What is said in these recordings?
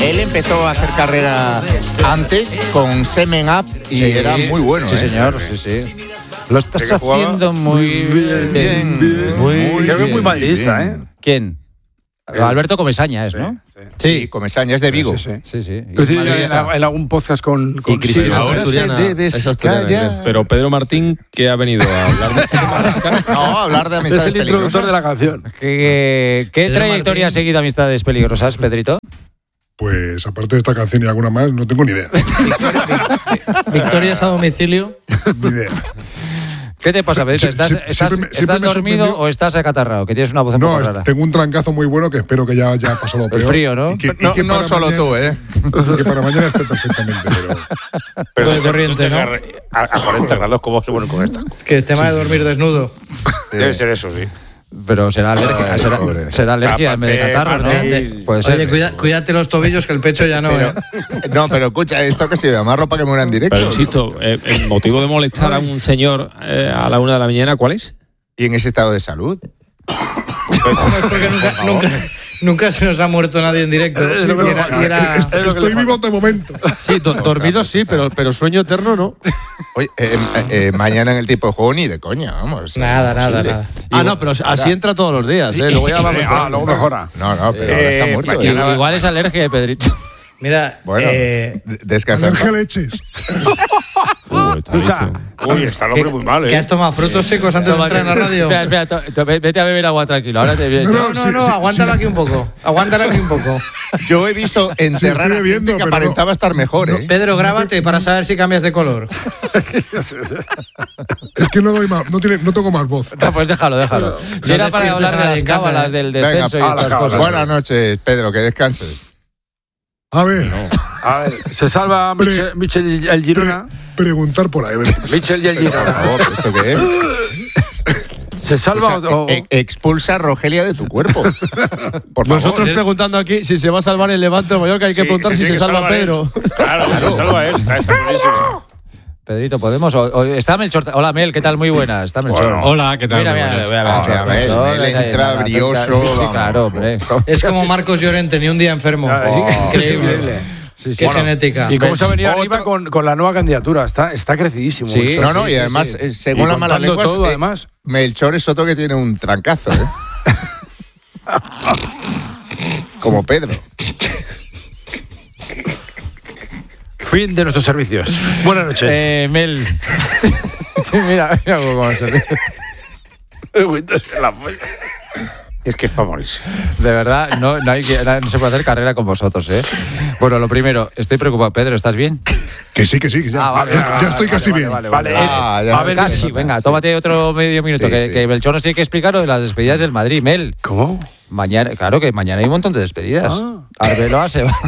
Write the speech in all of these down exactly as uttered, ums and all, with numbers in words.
Él empezó a hacer carrera antes con Semen Up y sí, era muy bueno. Sí, ¿eh? señor, sí, sí. Lo estás haciendo muy bien. bien, bien muy bien. Creo que es muy madridista, ¿eh? ¿Quién? El, Alberto Comesaña es, ¿no? Sí, sí. sí Comesaña, es de Vigo. Sí, sí. sí, sí. Es decir, en, en algún podcast con, con y Cristina sí, Asturiana. Pero Pedro Martín, ¿qué ha venido a hablar de No, a hablar de amistades peligrosas. Es el introductor de la canción. ¿Qué, qué trayectoria ha seguido Amistades Peligrosas, Pedrito? Pues aparte de esta canción y alguna más, no tengo ni idea. ¿Victorias a domicilio? Ni idea. ¿Qué te pasa, Pedrito? ¿Estás, siempre, estás, siempre me, ¿estás me dormido o estás acatarrado? Que tienes una voz un no, poco rara. Tengo un trancazo muy bueno que espero que ya, ya pasó lo peor. El frío, ¿no? Y que, no y que no solo mañana, tú, ¿eh? Y que para mañana esté perfectamente, pero... Pero de corriente, ¿no? A, a cuarenta grados, ¿cómo se pone con esta? Que es tema sí, de dormir sí. desnudo. Sí. Debe ser eso, sí. Pero será alergia, será, será alergia en vez de catarro, ¿no? Puede ser. Oye, cuida, cuídate los tobillos que el pecho ya no. Pero, ¿eh? No, pero escucha, esto que se llama ropa que muera en directo. Pero insisto, eh, el motivo de molestar a un señor eh, a la una de la mañana, ¿cuál es? ¿Y en ese estado de salud? Es porque nunca, nunca, nunca se nos ha muerto nadie en directo. Sí, no, era, era, es, es estoy vivo de momento. Sí, do, dormido sí, pero, pero sueño eterno no. Oye, eh, eh, eh, mañana en el tipo de juego ni de coña, vamos. Nada, nada, nada. Ah, no, pero así entra todos los días, ¿eh? Luego ya vamos. Ah, luego mejora. No, no, pero eh, ahora está muerto. Igual, igual es alergia de Pedrito. Mira, bueno, eh, descansa. Alergia leches. Uy, está Uy, está el hombre muy mal, ¿eh? ¿Que has tomado frutos secos antes de entrar en la radio? Espera, espera, to, to, vete a beber agua tranquilo. Ahora te vienes. No, no, no, no sí, aguántala sí. aquí un poco. Aguántala aquí un poco. Yo he visto enterrar sí, a gente que aparentaba no, estar mejor, ¿eh? Pedro, grábate para saber si cambias de color. Es que no doy más, no, tiene, no tengo más voz. No, pues déjalo, déjalo. Si no era para hablar de las cábalas del descenso Venga, y estas cosas. Buenas noches, Pedro, que descanses. A ver. No. A ver, se salva pre, Michel, Michel el Girona. Pre, preguntar por ahí. Michel y el Girona. Por favor, ¿esto qué es? ¿Se salva o, sea, o...? E- expulsa a Rogelia de tu cuerpo. Por favor. Nosotros preguntando aquí si se va a salvar el Levante o Mallorca, hay que sí, preguntar si se salva Pedro. Claro, claro, se salva él. Está, está clarísimo. Pedrito, ¿podemos? O, o, está Melchor. Hola, Mel, ¿qué tal? Muy buena. Está Melchor. Bueno, hola, ¿qué tal? Mira, mira, mira, mira, Melchor, ah, Melchor, Mel, Mel entra brioso. Sí, sí, claro, hombre. Es como Marcos Llorente, ni un día enfermo. Oh, increíble. Sí, sí. Qué bueno, genética. Y cómo se ha venido arriba con, con la nueva candidatura. Está, está crecidísimo. Sí, Melchor. no, no, sí, y sí, además, sí. eh, según y las malas lenguas, todo, eh, además. Melchor es otro que tiene un trancazo, ¿eh? Como Pedro. Fin de nuestros servicios. Buenas noches. Eh, Mel. mira, mira cómo va a ser. Es que es para morirse. De verdad, no, no, hay que, no se puede hacer carrera con vosotros, ¿eh? Bueno, lo primero, estoy preocupado. Pedro, ¿estás bien? Que sí, que sí. Que ya, ah, vale, ya, vale, ya estoy vale, casi vale, bien. Vale, vale, vale. Ah, ya a ver, casi. Bien. Venga, tómate otro medio minuto. Sí, que, sí. que Melchor nos tiene que explicar lo de las despedidas del Madrid, Mel. ¿Cómo? Mañana, claro que mañana hay un montón de despedidas. Ah. Arbeloa se va.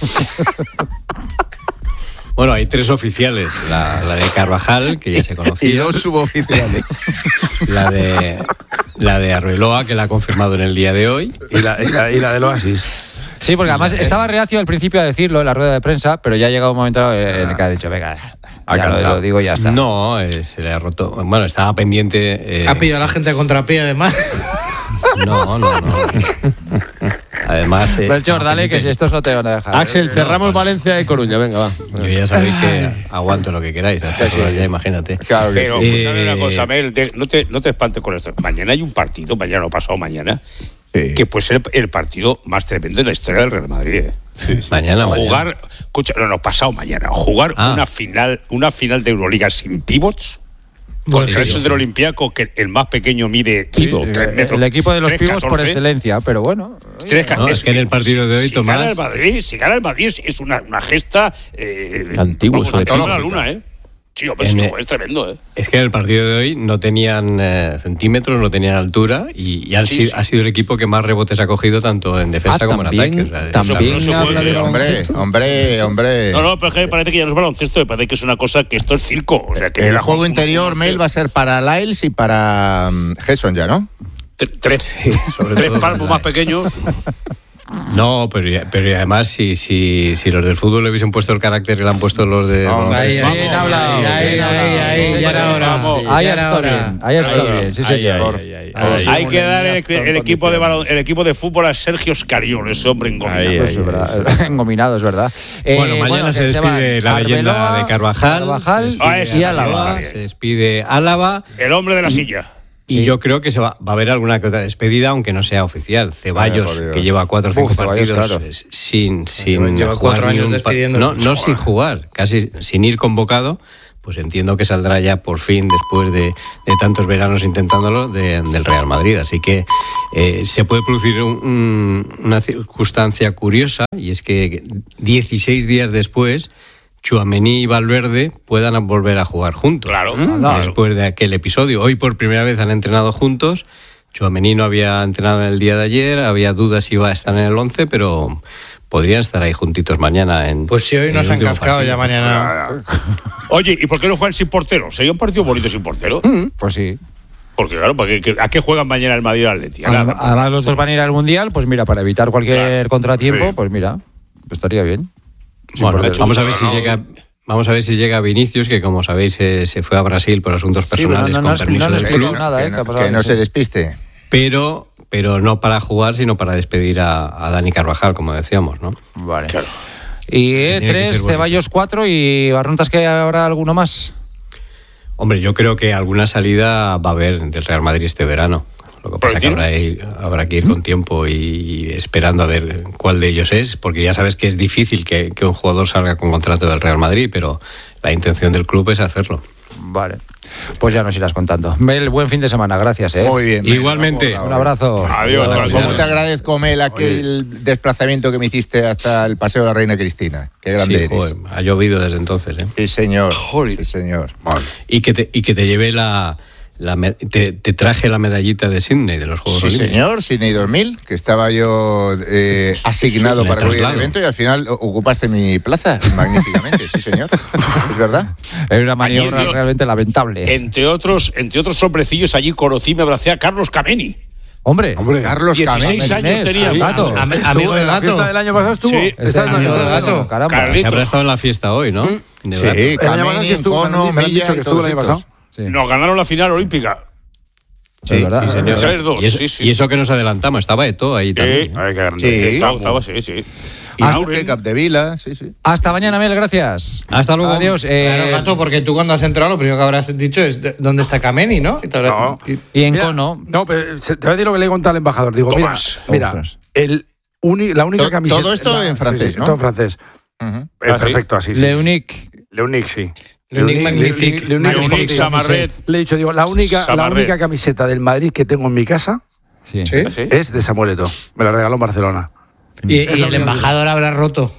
Bueno, hay tres oficiales. La, la de Carvajal, que ya se conocía. Y dos suboficiales. La de la de Arbeloa, que la ha confirmado en el día de hoy. Y la, y la, y la del Oasis. Sí, porque además estaba reacio al principio a decirlo en la rueda de prensa, pero ya ha llegado un momento en el que ha dicho, venga, ya lo, lo digo y ya está. No, eh, se le ha roto. Bueno, estaba pendiente... Eh... Ha pillado a la gente a contrapié, además. No, no, no. Además... Eh, Melchor, dale, que si estos no te van a dejar. Axel, ¿eh? cerramos no, Valencia y Coruña, venga, va. Yo ya sabéis que aguanto lo que queráis, hasta sí, ya imagínate. Claro que Pero, sí. Pero, eh, una cosa, Mel, te, no, te, no te espantes con esto. Mañana hay un partido, mañana o pasado mañana, sí. que puede ser el partido más tremendo de la historia del Real Madrid. Sí, sí. Mañana, jugar, mañana. Escucha, no, no, pasado mañana. Jugar ah. una final una final de Euroliga sin pivots. Con el resto del Olympiacos, que el más pequeño mide sí, tres metros. El equipo de los pibos por excelencia, pero bueno. Oye, no, es que en el partido de hoy, si Tomás. Gana el Madrid, si gana el Madrid es una, una gesta. Eh, antiguo, eso de la luna, ¿eh? Sí, hombre, sí, es tremendo, ¿eh? Es que en el partido de hoy no tenían eh, centímetros, no tenían altura y, y han sí, sido, sí. ha sido el equipo que más rebotes ha cogido tanto en defensa ah, como también, en ataque. O sea, también no habla de hombre, hombre, hombre. No, no, pero es que parece que ya no es baloncesto, me parece que es una cosa que esto es circo. O sea, que el juego interior, Mel, va a ser para Lyles y para um, Gerson ya, ¿no? Tres, sí, sobre tres palmos más pequeños. No, pero, pero además, si, si, si los del fútbol le hubiesen puesto el carácter que le han puesto los de... Vamos, Ahí, vamos, ahí, vamos, hablado. ahí, Ahí, ahí, ahí, ya era hora. Ahí Ya está era hora. bien, ahí está Ahí, bien, sí ahí, señor. ahí, ahí, Ahí, ahí. Hay que dar el, el Con equipo de condiciones. balon- el equipo de fútbol a Sergio Escariolo, ese hombre engominado. Ahí, Pues es verdad, engominado, es verdad. Eh, Bueno, mañana se que van despide la leyenda Arbeloa, de Carvajal, Carvajal se Ah, despide ese y también. Álava. Bien. Se despide Álava. El hombre de la silla. Y yo creo que se va, va a haber alguna que otra despedida, aunque no sea oficial. Ceballos, Ay, por Dios. que lleva cuatro o cinco Uf, Ceballos, partidos claro. eh, sin, sin Lleva jugar cuatro ni años un pa- despidiendo. No, no sin jugar, casi sin ir convocado. Pues entiendo que saldrá ya por fin, después de, de tantos veranos intentándolo, de- del Real Madrid. Así que eh, se puede producir un- un- una circunstancia curiosa, y es que dieciséis días después, Tchouaméni y Valverde puedan volver a jugar juntos. Claro. Anda. Después de aquel episodio. Hoy por primera vez han entrenado juntos. Tchouaméni no había entrenado en el día de ayer, había dudas si iba a estar en el once, pero podrían estar ahí juntitos mañana. En, Pues si hoy en nos el han último cascado, partido. ya mañana. Oye, ¿y por qué no juegan sin portero? ¿Sería un partido bonito sin portero? Pues sí. Porque claro, ¿para qué- ¿a qué juegan mañana el Madrid y el Atleti? A Además, nada. además los dos van a ir al Mundial, pues mira, para evitar cualquier Claro, contratiempo, sí. pues mira, pues estaría bien. Bueno, portero. vamos a ver si No. llega. Vamos a ver si llega Vinicius, que como sabéis eh, se fue a Brasil por asuntos Sí, bueno, personales no, no con has- permiso no han del explicado club, nada, que ¿eh? no, ¿Qué ha pasado? que no se despiste. pero, pero no para jugar, sino para despedir a, a Dani Carvajal, como decíamos, ¿no? Vale. Claro. Y eh, Tiene que tres, ser bueno. Ceballos cuatro y Barrontas, que habrá alguno más. Hombre, yo creo que alguna salida va a haber del Real Madrid este verano. Lo que pasa es que habrá, ir- habrá que ir con tiempo y esperando a ver cuál de ellos es, porque ya sabes que es difícil que, que un jugador salga con contrato del Real Madrid, pero la intención del club es hacerlo. Vale. Pues ya nos irás contando. Mel, buen fin de semana, gracias, ¿eh? Muy bien. Igualmente. Vamos Un ahora. abrazo. Adiós. Bueno, chao, ¿Cómo chao. te agradezco, Mel, aquel desplazamiento que me hiciste hasta el Paseo de la Reina Cristina? Qué grande Sí, eres. joder, ha llovido desde entonces, ¿eh? Sí, señor. Joder. Sí, señor. Y que te, y que te llevé la... la me- te, te traje la medallita de Sydney, de los Juegos Sí, Olímpicos. señor, Sydney dos mil, que estaba yo eh, asignado Le para cubrir el traslado. evento y al final o- ocupaste mi plaza magníficamente, sí, señor. Es verdad. Es una maniobra Allí, tío, realmente lamentable. Entre otros, entre otros hombrecillos, allí conocí, me abracé a Carlos Kameni. Hombre, Hombre, Carlos dieciséis Camén. años tenía. el gato. Am- estuvo Amigo en del la gato. fiesta del año pasado estuvo. Sí. Está en la Amigo fiesta del gato. Caramba. Carlitos. Que habrá estado en la fiesta hoy, ¿no? ¿Mm? De Sí, verdad. El año pasado sí Camén, estuvo, me Cono, han- me han Milla dicho y que estuvo el todos año estos. pasado. Sí. Nos ganaron la final olímpica. Sí, ¿verdad? Sí, señor. Tres, dos, y, eso, sí, sí. y eso que nos adelantamos, estaba Eto'o ahí también. Sí. Ay, qué grande. Sí. Estaba, estaba, sí, sí. Y Hasta- Aurque, Capdevila, sí, sí. Hasta mañana, Mel, gracias. Hasta luego. Adiós. eh, Claro, gato, porque tú cuando has entrado lo primero que habrás dicho es de- ¿dónde está Kameni, no? Y te habrá- No. y- y en Mira, Cono. No, pero se- te voy a decir lo que le he contado al embajador. Digo, Tomás. mira, mira, el uni- la única To- camiseta... todo esto la- en francés, sí, sí, ¿no? Todo en francés. Ujú. Eh, Ah, ¿sí? perfecto, así, sí. Le Unique. Leunic, sí. Leunic Magnifique. Leunic Leunic Magnifique. Samarret. Le he dicho, digo, la única, la Samarret. única camiseta del Madrid que tengo en mi casa Sí. ¿Sí? ¿Sí? es de Samuel Eto'o. Me la regaló en Barcelona. Y, y Es la el única- embajador habrá roto.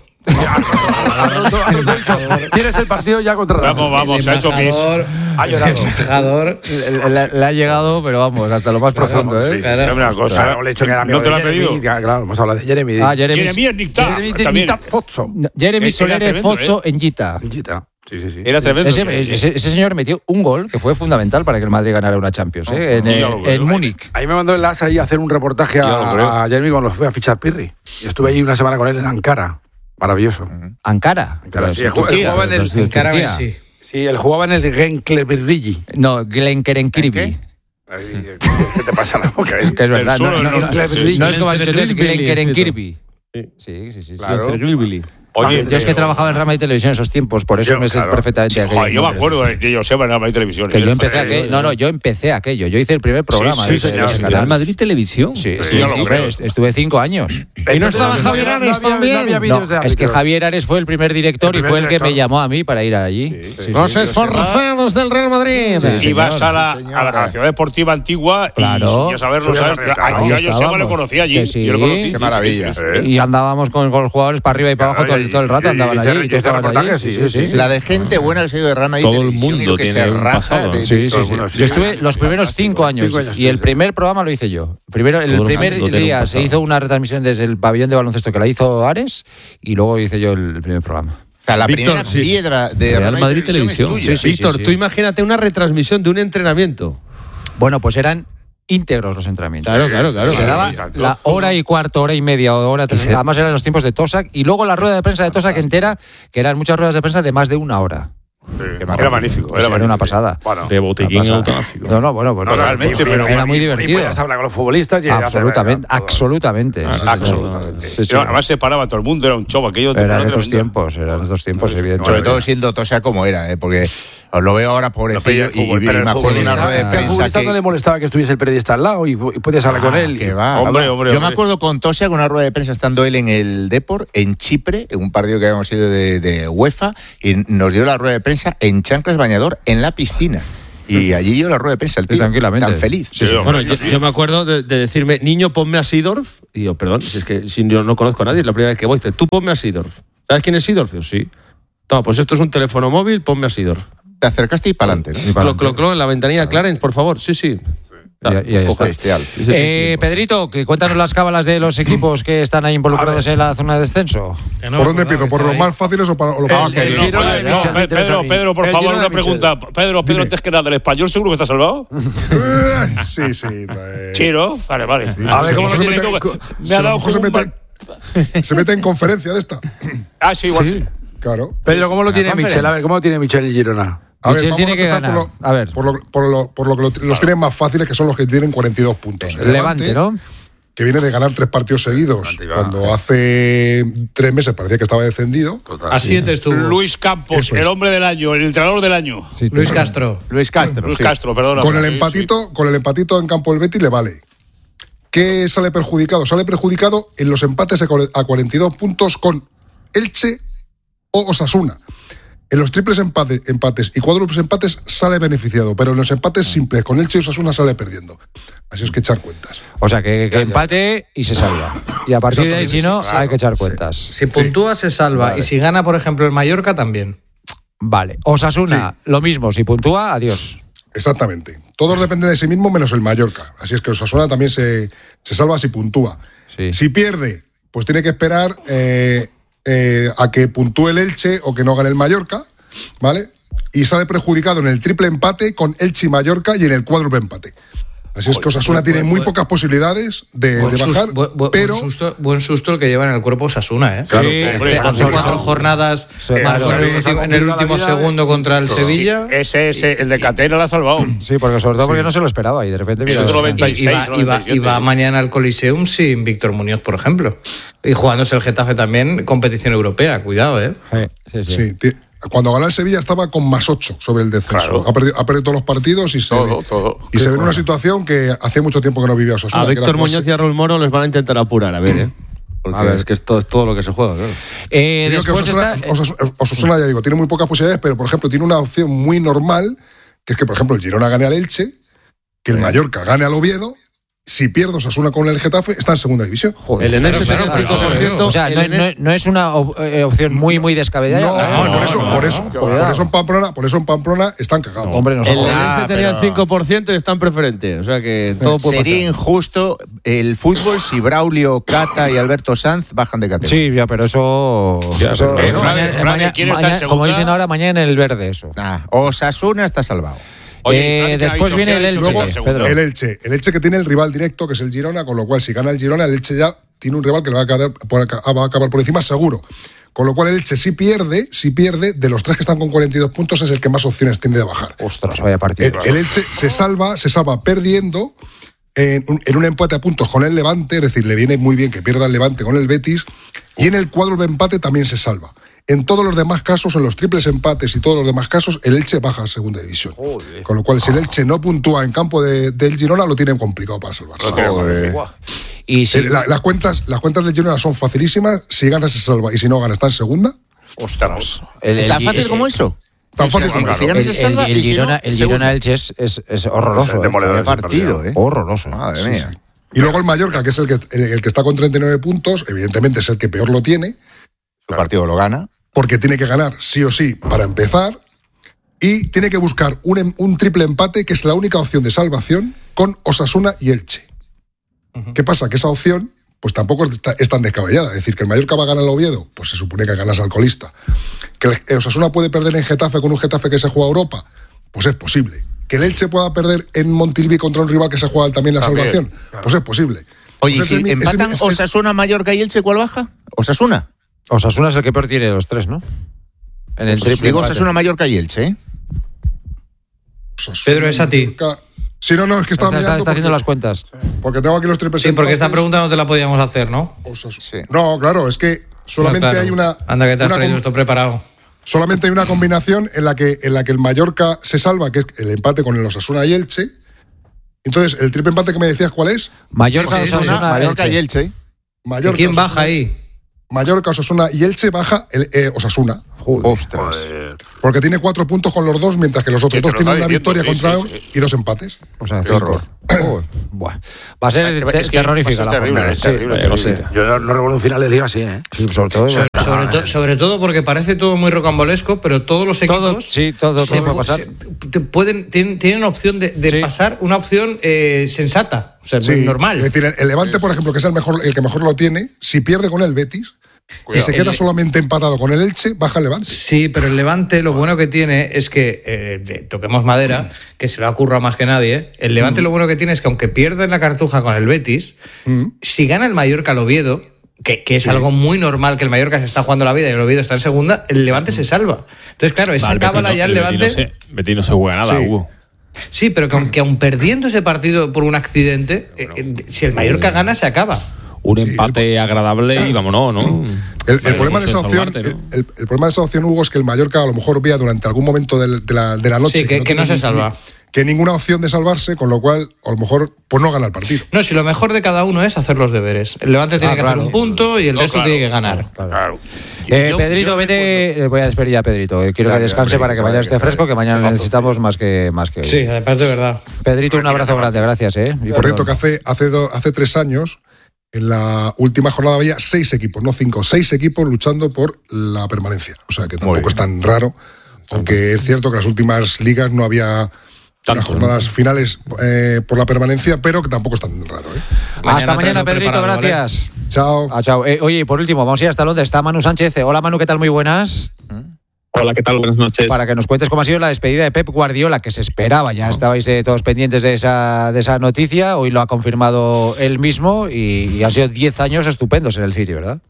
¿Quieres el partido ya contra Vamos, vamos, se ha hecho pis. embajador, Ha llorado. el embajador. Le, le- le ha llegado, pero vamos, hasta lo más profundo, ¿eh? sí. Claro. Dame una cosa. Claro, le he dicho que era amigo ¿No te de lo ha Jeremy, pedido? ya, claro, hemos hablado de Jeremy. Ah, Jeremy. Jeremy Nicta. Jeremy de También. Nita Fozzo. Jeremy Era Soler tremendo, Fozzo en Gita. Gita. Sí, sí, sí. Era tremendo. Ese, ese- ese señor metió un gol que fue fundamental para que el Madrid ganara una Champions, ¿eh? En, ya eh, lo creo. en Múnich. Ahí me mandó el As ahí a hacer un reportaje Ya lo creo. a, a Jeremy cuando fue a fichar Pirri. Y estuve ahí una semana con él en Ankara. Maravilloso. Ankara. Ankara, Pero sí, es él jugaba- él Turquía, jugaba en el- los de Encara Turquía. sí. Sí, él jugaba en el Genklerbirligi. No, Glenkerenkirby. ¿En Ay, ¿Qué te pasa en la boca? Que es verdad. suelo No, del no, norte, no, sí. no es como has dicho tú, es Glenkerenkirby. Sí. Sí, sí, sí. Claro. Oye, Yo es que trabajaba en Real Madrid Televisión en esos tiempos, por eso Yo, me sé claro. perfectamente aquello. Joder, yo me acuerdo de, de Joseba en la Madrid Televisión. Que yo empecé Eh, aquello. No, no, yo empecé aquello. Yo hice el primer programa sí, de ese- señor. de ese Real canal. Madrid Televisión. Sí, Sí, sí, ya lo hombre, creo. est- estuve cinco años. ¿Y no estaba Javier Ares también? No había No, vídeos de es que árbitros. Javier Ares fue el primer director El y primer fue el que director. me llamó a mí para ir allí. Sí, sí, Los sí. esforzados del Real Madrid. Sí, Ibas señor, a la, sí, a la- a la señora. ciudad deportiva antigua Claro. y, y a saber, no Subías sabes. arriba, A, claro. yo a Ahí Joseba le estábamos. conocí allí. Que sí. Yo lo conocí. Qué maravilla. Y andábamos con, con los jugadores para arriba y para abajo todo, el- todo el rato, Y- y- andaban y- allí. y- y y- tú estabas reportaje, allí. sí, sí, sí, sí. La de gente buena que se ha ido de Real Madrid Todo el Televisión y mundo lo que tiene se un raja pasado. de- Sí, de- sí, Todo el sí. mundo, sí. Yo estuve los primeros Fantástico. cinco años Cinco años, y el sí. primer programa lo hice yo. Primero, el Todo el primer mundo tiene un día se pasado. hizo una retransmisión desde el pabellón de baloncesto que la hizo Ares y luego hice yo el primer programa. O sea, la Víctor, primera sí. piedra de Real Madrid Televisión. es tuya. Sí, sí, Víctor, sí. tú imagínate una retransmisión de un entrenamiento. Bueno, pues eran íntegros los entrenamientos. Claro, claro, claro. Se daba la hora y cuarto, hora y media, hora tres. Además eran los tiempos de Tosak. Y luego la rueda de prensa de Tosak entera, que eran muchas ruedas de prensa de más de una hora. Sí, era magnífico. Era, era una pasada. Bueno, de botiquín automático. No, no, bueno, bueno no, realmente, pero era muy divertido. Y hablar con los futbolistas. Y absolutamente, hacer, absolutamente. Ah, sí, absolutamente. Sí, sí. Además se paraba todo el mundo, era un show aquello. Eran estos tiempos, eran estos tiempos, evidentemente. Sobre todo siendo Tosak como era, ¿eh? Porque os lo veo ahora pobrecillo no, fútbol, y, y me acuerdo de una rueda de prensa. ¿Al futbolista que no le molestaba que estuviese el periodista al lado y, y podías hablar ah, con él? Que va. Hombre, hombre, Yo hombre. me acuerdo con Tosak con una rueda de prensa estando él en el Depor, en Chipre, en un partido que habíamos ido de, de UEFA, y nos dio la rueda de prensa en chanclas bañador en la piscina. Y allí dio la rueda de prensa el tío, sí, tan feliz. Sí, sí. Bueno, yo, yo me acuerdo de, de decirme, niño, ponme a Seedorf. Y yo, perdón, si es que si yo no conozco a nadie, es la primera vez que voy. Dice, tú ponme a Seedorf. ¿Sabes quién es Seedorf? Yo, sí. Toma, pues esto es un teléfono móvil, ponme a Seedorf. Te acercaste y para adelante, ¿no? Clo, clo, clo, en la ventanilla Clarence, por favor. Sí, sí. Claro, y, y ahí está. Eh, Pedrito, que cuéntanos las cábalas de los equipos que están ahí involucrados en la zona de descenso. No, ¿por dónde empiezo? ¿Por los más fáciles o para los más difíciles? No, no, Pedro, Pedro, por favor, una pregunta. Pedro, Pedro, antes que nada, ¿el español seguro que está salvado? Sí, sí. Chiro, vale, vale. A ver, ¿cómo se mete? Me ha dado se mete, se mete en conferencia de esta. Ah, sí, igual sí. Claro. Pedro, ¿cómo lo tiene Michel? A ver, ¿cómo lo tiene Michel y Girona? A ver, Michel tiene que ganar. Por lo, a ver. Por lo, por lo, por lo que lo, los claro. tienen más fáciles, que son los que tienen cuarenta y dos puntos. El Levante, Levante, ¿no? Que viene de ganar tres partidos seguidos. Levante, cuando eh. hace tres meses parecía que estaba descendido. Total. A siete estuvo. Luis Campos, el hombre del año, el entrenador del año. Sí, Luis Castro. Luis Castro. Luis sí. Castro, perdón. Con el empatito, sí. con el empatito en campo del Betis le vale. ¿Qué sale perjudicado? Sale perjudicado en los empates a cuarenta y dos puntos con Elche o Osasuna. En los triples empates, empates y cuádruples empates sale beneficiado, pero en los empates simples con Elche y Osasuna sale perdiendo. Así es que echar cuentas. O sea, que, que empate y se salva. Y a partir de ahí, si no, claro, hay que echar cuentas. Sí. Si puntúa, se salva. Vale. Y si gana, por ejemplo, el Mallorca, también. Vale. Osasuna, sí. Lo mismo. Si puntúa, adiós. Exactamente. Todos dependen de sí mismo menos el Mallorca. Así es que Osasuna también se, se salva si puntúa. Sí. Si pierde, pues tiene que esperar... Eh, Eh, a que puntúe el Elche o que no gane el Mallorca, ¿vale? Y sale perjudicado en el triple empate con Elche y Mallorca y en el cuádruple empate. Así es que Osasuna tiene muy pocas posibilidades de, de bajar, buen, buen, pero... Buen susto, buen susto el que lleva en el cuerpo Osasuna, ¿eh? Claro, sí, hace, hace cuatro jornadas sí, claro, en el último, en el último segundo contra el claro. Sevilla. Sí, ese, ese, el de Catena lo ha salvado. Sí, porque sobre todo porque sí. no se lo esperaba y de repente... Mira, noventa y seis, y, va, y, va, y va mañana al Coliseum sin Víctor Muñoz, por ejemplo. Y jugándose el Getafe también, competición europea. Cuidado, ¿eh? Sí, sí. sí. sí Cuando ganó el Sevilla estaba con más ocho sobre el descenso. Claro. Ha, perdido, ha perdido todos los partidos y se todo, ve, todo. Y se ve en una situación que hace mucho tiempo que no vivía Osasuna. A Víctor Muñoz y a Raúl Moro les van a intentar apurar, a ver, ¿eh? Porque a ver. Es que esto es todo lo que se juega, claro. Eh, después Osasuna, está... Osasuna, Osasuna, ya digo, tiene muy pocas posibilidades, pero por ejemplo tiene una opción muy normal, que es que por ejemplo el Girona gane al Elche, que el sí. Mallorca gane al Oviedo. Si pierdo Osasuna con el Getafe, está en segunda división. Joder, el Enés claro, claro, cinco por ciento. O sea, no, no, no es una opción muy, muy descabellada. No, no, por eso, por eso. Por, por eso en Pamplona, por eso en Pamplona están cagados. No, hombre, no el Enés tenía el cinco por ciento y están preferente. O sea que todo puede Sería pasar. injusto el fútbol si Braulio, Cata y Alberto Sanz bajan de categoría. Sí, ya, pero eso. Ya, eso pero eso mañana, Fran, mañana, ¿quién mañana, está como dicen ahora, mañana en el verde, eso. Ah, Osasuna está salvado. Oye, eh, después viene el Elche. Luego, Pedro. El Elche. El Elche que tiene el rival directo, que es el Girona, con lo cual si gana el Girona, el Elche ya tiene un rival que le va a acabar por, va a acabar por encima seguro. Con lo cual el Elche si pierde, si pierde, de los tres que están con cuarenta y dos puntos es el que más opciones tiene de bajar. Ostras, vaya partido. El, el Elche se salva, se salva perdiendo en un, en un empate a puntos con el Levante, es decir, le viene muy bien que pierda el Levante con el Betis, y en el cuádruple empate también se salva. En todos los demás casos, en los triples empates y todos los demás casos, el Elche baja a segunda división. Joder. Con lo cual, si el Elche no puntúa en campo de, del Girona, lo tienen complicado para salvarse. Y si... La, las, cuentas, las cuentas del Girona son facilísimas. Si gana, se salva. Y si no gana, está en segunda. Ostras. ¿Tan fácil como eso? Tan fácil como eso. El, el, el Girona, el Girona Elche es, es, es horroroso. Es demoledor partido, ¿eh? Horroroso. Madre mía. Sí, sí. Y luego el Mallorca, que es el que, el, el que está con treinta y nueve puntos, evidentemente es el que peor lo tiene. Su partido lo gana. Porque tiene que ganar sí o sí para empezar y tiene que buscar un, un triple empate que es la única opción de salvación con Osasuna y Elche. Uh-huh. ¿Qué pasa? Que esa opción pues tampoco es, es tan descabellada. Es decir, que el Mallorca va a ganar al Oviedo, pues se supone que ganas al colista. Que el Osasuna puede perder en Getafe con un Getafe que se juega a Europa, pues es posible. que el Elche pueda perder en Montilivi contra un rival que se juega también la También, salvación. claro. Pues es posible. Oye, Pues si ese- empatan ese- Osasuna, Mallorca y Elche, ¿cuál baja? Osasuna. Osasuna es el que peor tiene de los tres, ¿no? En el triple. Digo empate. Osasuna, Mallorca y Elche, ¿eh? Osasuna, Pedro, es a ti. Mallorca. Sí, no, no, es que estaba Está, está, mirando está haciendo porque- las cuentas. Porque tengo aquí los triples Sí, porque esta empates. pregunta no te la podíamos hacer, ¿no? Osasuna. Sí. No, claro, es que solamente No, claro. hay una. Anda, que te has una traído com- esto preparado. Solamente hay una combinación en la que en la que el Mallorca se salva, que es el empate con el Osasuna y Elche. Entonces, el triple empate que me decías, ¿cuál es? Mallorca, Sí, sí, Osasuna, Osasuna, Mallorca Elche. y Elche. Mallorca. ¿Y quién Osasuna- baja ahí? Mallorca, Osasuna y Elche baja el, eh, Osasuna. Ostras. Porque tiene cuatro puntos con los dos, mientras que los otros Sí, dos te lo tienen está una diciendo, victoria sí, contra sí, sí. y dos empates. O sea, Qué cinco. horror. Uy, buah. Va a ser Es te- que terrorífica va la a ser terrible, jornada. es terrible, Sí, es no terrible. sé. Yo no, no recuerdo un final de liga así, ¿eh? Sí, sobre todo. Sobre, sobre to- sobre todo porque parece todo muy rocambolesco, pero todos los equipos Todo, sí, todo, se- todo puede pasar. se- te pueden, tienen, tienen opción de, de Sí. pasar una opción eh, sensata, o sea, Sí, normal. Es decir, el, el Levante, por ejemplo, que es el mejor, el que mejor lo tiene, si pierde con el Betis y se queda El- solamente empatado con el Elche, baja el Levante. Sí, pero el Levante lo bueno que tiene es que, eh, toquemos madera, que se lo ha currado más que nadie, el Levante lo bueno que tiene es que aunque pierda en la cartuja con el Betis, si gana el Mallorca al Oviedo, que, que es algo muy normal, que el Mallorca se está jugando la vida y el Oviedo está en segunda, el Levante se salva. Entonces, claro, esa Vale, cábala Betis no- ya el Betis Levante... No se, Betis no se juega nada, Sí. Hugo. Sí, pero que aunque aun perdiendo ese partido por un accidente, eh, eh, si el Mallorca gana, se acaba. Un Sí, empate agradable y vámonos, ¿no? El, el Vale, problema de esa eso es opción, salvarte, ¿no? el, el problema de esa opción, Hugo, es que el Mallorca a lo mejor vea durante algún momento del- de, la, de la noche Sí, que- que tiene no se ni- salva. que ninguna opción de salvarse, con lo cual a lo mejor pues no gana el partido. No, si lo mejor de cada uno es hacer los deberes. El Levante tiene Ah, que claro. hacer un punto y el No, resto claro. tiene que ganar. Claro. Eh, Yo- Pedrito, yo vete. eh, Voy a despedir ya a Pedrito. eh, Quiero que Gracias, descanse hombre, para que que mañana vaya, esté que fresco, vaya. que mañana le necesitamos más que, más que hoy. Sí, además de verdad. Pedrito, un abrazo grande, gracias, ¿eh? Y Por cierto, perdón. que hace, hace, do- hace tres años, en la última jornada había seis equipos, no cinco, seis equipos luchando por la permanencia. O sea que tampoco es tan raro, aunque es cierto que en las últimas ligas no había Tanto, las jornadas finales eh, por la permanencia, pero que tampoco es tan raro. ¿eh? Hasta Mañana mañana, traigo Pedrito, preparado, ¿vale? gracias. Chao. Ah, chao. Eh, oye, y por último, vamos a ir hasta Londres. Está Manu Sánchez. Eh, Hola, Manu, ¿qué tal? Muy buenas. Hola, ¿qué tal? Buenas noches. Para que nos cuentes cómo ha sido la despedida de Pep Guardiola, que se esperaba. Ya estabais eh, todos pendientes de esa, de esa noticia. Hoy lo ha confirmado él mismo y, y han sido diez años estupendos en el City, ¿verdad?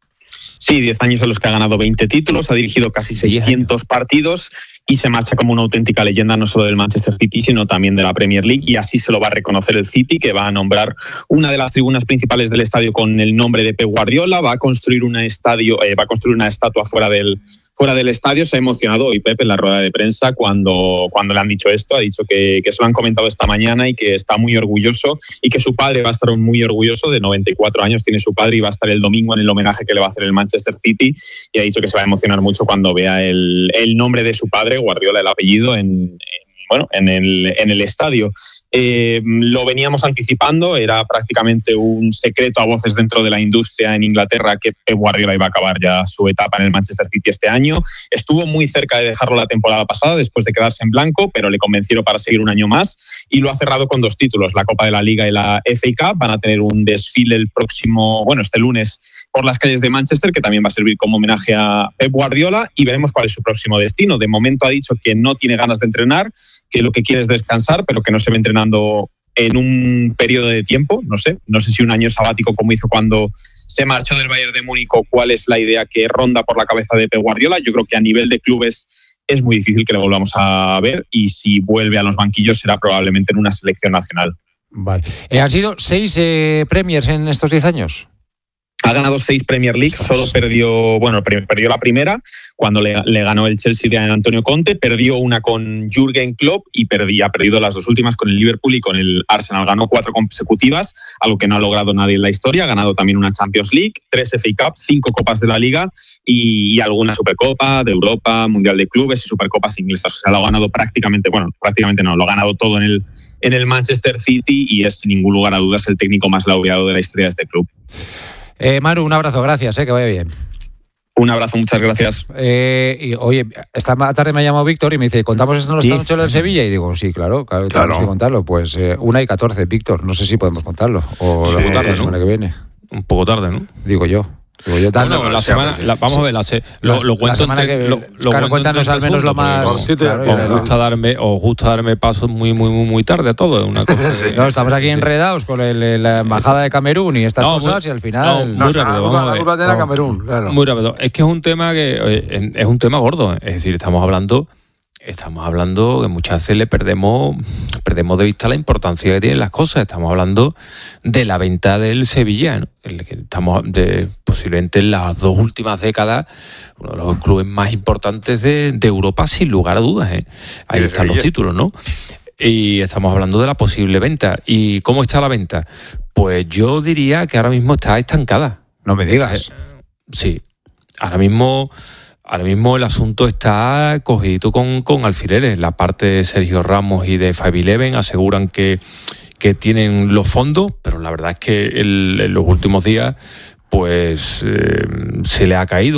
Sí, diez años en los que ha ganado veinte títulos, ha dirigido casi seiscientos partidos y se marcha como una auténtica leyenda no solo del Manchester City, sino también de la Premier League, y así se lo va a reconocer el City, que va a nombrar una de las tribunas principales del estadio con el nombre de Pep Guardiola, va a construir un estadio, eh, va a construir una estatua fuera del fuera del estadio. Se ha emocionado hoy Pep en la rueda de prensa cuando, cuando le han dicho esto, ha dicho que, que se lo han comentado esta mañana y que está muy orgulloso y que su padre va a estar muy orgulloso. De noventa y cuatro años tiene su padre y va a estar el domingo en el homenaje que le va a hacer el Manchester City, y ha dicho que se va a emocionar mucho cuando vea el, el nombre de su padre, Guardiola, el apellido, en, en, bueno, en, el, en el estadio. Eh, lo veníamos anticipando, era prácticamente un secreto a voces dentro de la industria en Inglaterra que Pep Guardiola iba a acabar ya su etapa en el Manchester City este año. Estuvo muy cerca de dejarlo la temporada pasada después de quedarse en blanco, pero le convencieron para seguir un año más y lo ha cerrado con dos títulos, la Copa de la Liga y la F A Cup. Van a tener un desfile el próximo, bueno, este lunes por las calles de Manchester, que también va a servir como homenaje a Pep Guardiola, y veremos cuál es su próximo destino. De momento ha dicho que no tiene ganas de entrenar, que lo que quiere es descansar, pero que no se ve entrenando en un periodo de tiempo, no sé, no sé si un año sabático como hizo cuando se marchó del Bayern de Múnich, o cuál es la idea que ronda por la cabeza de Pep Guardiola. Yo creo que a nivel de clubes es muy difícil que le volvamos a ver, y si vuelve a los banquillos será probablemente en una selección nacional. Vale. Eh, ¿Han sido seis eh, Premiers en estos diez años? Ha ganado seis Premier League, solo perdió, bueno, perdió la primera cuando le, le ganó el Chelsea de Antonio Conte, perdió una con Jürgen Klopp y perdí, ha perdido las dos últimas con el Liverpool y con el Arsenal. Ganó cuatro consecutivas, algo que no ha logrado nadie en la historia. Ha ganado también una Champions League, tres F A Cup, cinco Copas de la Liga y, y alguna Supercopa de Europa, Mundial de Clubes y Supercopas inglesas. O sea, lo ha ganado prácticamente, bueno, prácticamente no, lo ha ganado todo en el, en el Manchester City, y es sin ningún lugar a dudas el técnico más laureado de la historia de este club. Eh, Maru, un abrazo, gracias, eh, que vaya bien. Un abrazo, muchas gracias. Eh, y, oye, esta tarde me ha llamado Víctor y me dice, ¿contamos esto en los Estados Unidos en Sevilla? Y digo, sí, claro, claro, Claro. tenemos que contarlo. Pues eh, una y catorce, Víctor, no sé si podemos contarlo. O Sí, la contar la ¿no? semana que viene. Un poco tarde, ¿no? Digo yo. Yo bueno, bueno, la semana, la, vamos a ver, la, lo, la, lo cuento la semana entre, que, lo, lo claro, cuéntanos al menos lo más. Sí, claro, os, gusta darme, os gusta darme pasos muy, muy, muy, muy tarde a todo. Una cosa sí, de, no, estamos aquí enredados con el, la embajada de Camerún y estas no, cosas, muy, y al final. No, muy no, rápido, vamos a ver. De la Camerún, claro. Muy rápido. Es que es un tema que oye, es un tema gordo. Es decir, estamos hablando. Estamos hablando que muchas veces le perdemos, perdemos de vista la importancia que tienen las cosas. Estamos hablando de la venta del Sevilla, ¿no? El que estamos de, posiblemente en las dos últimas décadas, uno de los clubes más importantes de, de Europa, sin lugar a dudas, ¿eh? Ahí están Sevilla. Los títulos, ¿no? Y estamos hablando de la posible venta. ¿Y cómo está la venta? Pues yo diría que ahora mismo está estancada. No me digas. Eh, sí. Ahora mismo... Ahora mismo el asunto está cogidito con, con alfileres. La parte de Sergio Ramos y de Five Eleven aseguran que, que tienen los fondos, pero la verdad es que el, en los últimos días pues eh, se le ha caído